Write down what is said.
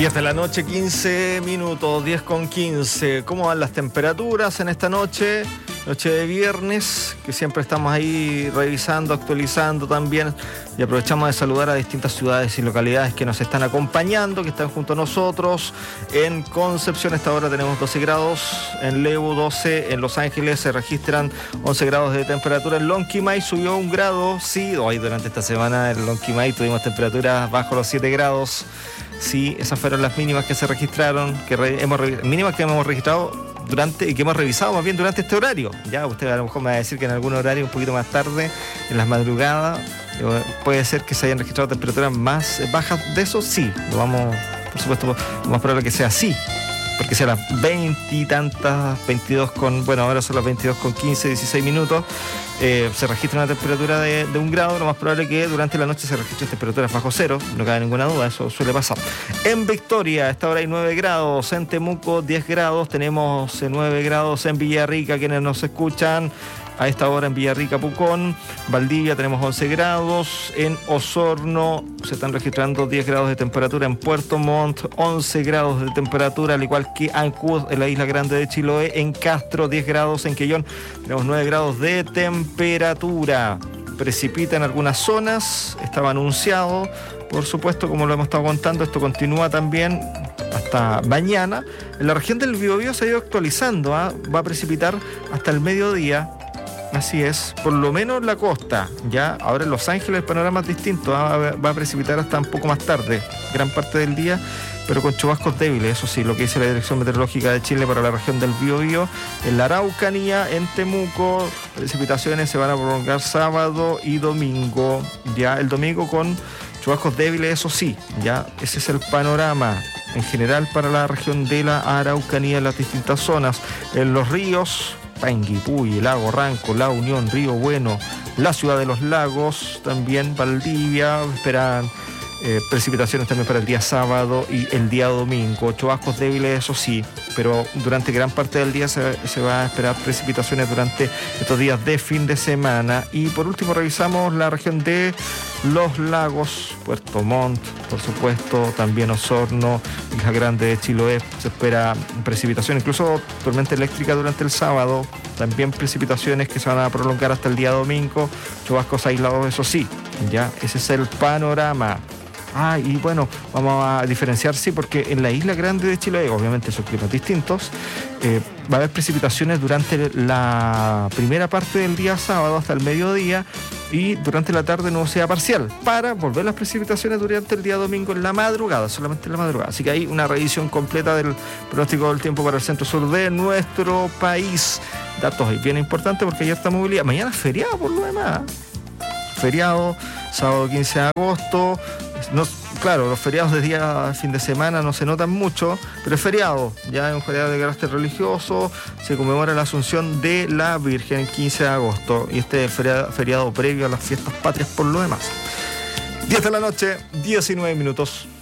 10 de la noche, 15 minutos, 10 con 15. ¿Cómo van las temperaturas en esta noche? Noche de viernes, que siempre estamos ahí revisando, actualizando también. Y aprovechamos de saludar a distintas ciudades y localidades que nos están acompañando, que están junto a nosotros. En Concepción, a esta hora tenemos 12 grados. En Lebu, 12. En Los Ángeles se registran 11 grados de temperatura. En Lonquimay subió 1 grado. Sí, hoy durante esta semana en Lonquimay tuvimos temperaturas bajo los 7 grados. Sí, esas fueron las mínimas que se registraron, mínimas que hemos registrado durante y que hemos revisado más bien durante este horario. Ya usted a lo mejor me va a decir que en algún horario un poquito más tarde, en las madrugadas, puede ser que se hayan registrado temperaturas más bajas de eso. Sí, lo vamos, por supuesto, lo más probable que sea así, porque sea las 20 y tantas, 22 con, bueno, ahora son las 22 con 15, 16 minutos. Se registra una temperatura de 1 grado, lo más probable que durante la noche se registren temperaturas bajo cero, no cabe ninguna duda, eso suele pasar. En Victoria, a esta hora hay 9 grados, en Temuco 10 grados, tenemos 9 grados en Villarrica, quienes nos escuchan a esta hora en Villarrica, Pucón. Valdivia tenemos 11 grados, en Osorno se están registrando 10 grados de temperatura, en Puerto Montt 11 grados de temperatura, al igual que Ancud en la isla grande de Chiloé, en Castro 10 grados, en Quellón tenemos 9 grados de temperatura. Precipita en algunas zonas, estaba anunciado, por supuesto, como lo hemos estado contando, esto continúa también hasta mañana. En la región del Biobío se ha ido actualizando, va a precipitar hasta el mediodía. Así es, por lo menos en la costa. Ya ahora en Los Ángeles el panorama es distinto, va a precipitar hasta un poco más tarde, gran parte del día, pero con chubascos débiles, eso sí, lo que dice la Dirección Meteorológica de Chile para la región del Biobío. En la Araucanía, en Temuco, precipitaciones se van a prolongar sábado y domingo, ya el domingo con chubascos débiles, eso sí, ya ese es el panorama en general para la región de la Araucanía en las distintas zonas. En los ríos, Panguipulli, Lago Ranco, La Unión, Río Bueno, la Ciudad de los Lagos, también Valdivia, esperan precipitaciones también para el día sábado y el día domingo. Chubascos débiles, eso sí, pero durante gran parte del día se va a esperar precipitaciones durante estos días de fin de semana. Y por último revisamos la región de los lagos, Puerto Montt, por supuesto, también Osorno, Isla Grande de Chiloé, se espera precipitación, incluso tormenta eléctrica durante el sábado, también precipitaciones que se van a prolongar hasta el día domingo, chubascos aislados, eso sí, ya ese es el panorama. Y bueno, vamos a diferenciar, sí, porque en la Isla Grande de Chiloé, obviamente son climas distintos, va a haber precipitaciones durante la primera parte del día sábado hasta el mediodía y durante la tarde nubosidad parcial, para volver las precipitaciones durante el día domingo en la madrugada, solamente en la madrugada. Así que hay una revisión completa del pronóstico del tiempo para el centro-sur de nuestro país. Datos bien importantes porque hay harta movilidad. Mañana es feriado por lo demás. Feriado, sábado 15 de agosto. No, claro, los feriados de día fin de semana no se notan mucho, pero es feriado, ya es un feriado de carácter religioso, se conmemora la Asunción de la Virgen el 15 de agosto y este es el feriado previo a las fiestas patrias por lo demás. 10 de la noche, 19 minutos.